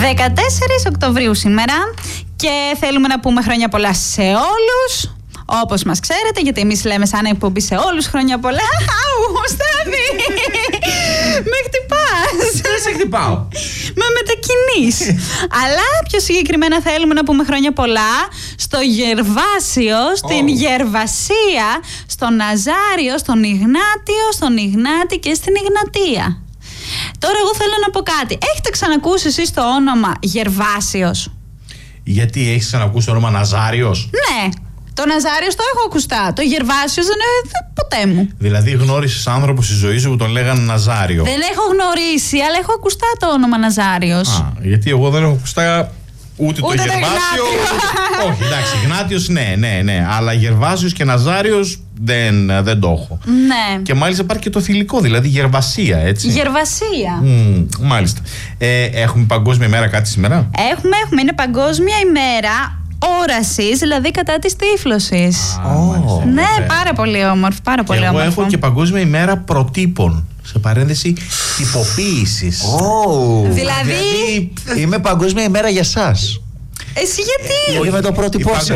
14 Οκτωβρίου σήμερα και θέλουμε να πούμε χρόνια πολλά σε όλους. Όπως μας ξέρετε, γιατί εμείς λέμε σαν εκπομπή σε όλους χρόνια πολλά. Αου, Στάθη! Με χτυπάς! Δεν σε χτυπάω. Με μετακινείς. Αλλά πιο συγκεκριμένα θέλουμε να πούμε χρόνια πολλά στο Γερβάσιο, στην Γερβασία, στον Ναζάριο, στον Ιγνάτιο, στον Ιγνάτη και στην Ιγνατία. Τώρα εγώ θέλω να πω κάτι. Έχετε ξανακούσει εσείς το όνομα Γερβάσιος? Γιατί έχεις ξανακούσει το όνομα Ναζάριος? Ναι. Το Ναζάριος το έχω ακουστά. Το Γερβάσιος δεν ποτέ μου. Δηλαδή γνώρισες άνθρωπο στη ζωή σου που τον λέγανε Ναζάριο? Δεν έχω γνωρίσει, αλλά έχω ακουστά το όνομα Ναζάριος. Α, γιατί εγώ δεν έχω ακουστά ούτε το Γερβάσιο. Όχι, εντάξει, Γνάτιος ναι. Αλλά Γερβάσιος και Ναζάριος δεν το έχω. Ναι. Και μάλιστα υπάρχει και το θηλυκό, δηλαδή Γερβασία, έτσι. Γερβασία. Μάλιστα. Έχουμε παγκόσμια ημέρα κάτι σήμερα? Έχουμε. Είναι παγκόσμια ημέρα όρασης, δηλαδή κατά της τύφλωσης. Ναι, πάρα πολύ όμορφο. Πάρα πολύ εγώ όμορφο. έχω και παγκόσμια ημέρα προτύπων. Σε παρένθεση τυποποίησης. Δηλαδή είμαι παγκόσμια ημέρα για σας. εσύ γιατί? Γιατί με το πρότυπό σας.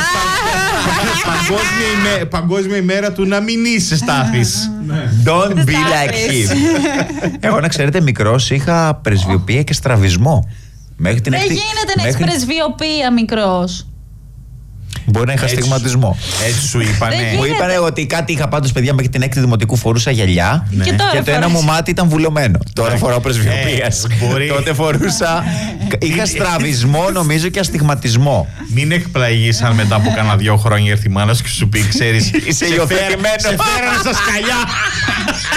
Παγκόσμια ημέρα του να μην είσαι Στάθης. Don't be like him. Εγώ να ξέρετε, μικρός είχα πρεσβειοποίηση και στραβισμό. Δεν γίνεται να έχεις πρεσβειοποίηση μικρός. Μπορεί να είχα στιγματισμό. Έτσι σου είπανε. Μου είπανε ότι κάτι είχα πάντως, παιδιά, μέχρι την 6η δημοτικού φορούσα γυαλιά. Και το ένα μου μάτι ήταν βουλωμένο. Τώρα φοράω πρεσβειοποίηση. Τότε φορούσα. Είχα στραβισμό, νομίζω, και αστιγματισμό. Μην εκπλαγείς αν μετά από κάνα 2 χρόνια έρθει η μάνα σου και σου πει: ξέρεις, είσαι υιοθετημένο. Σε φέρανε στα σκαλιά.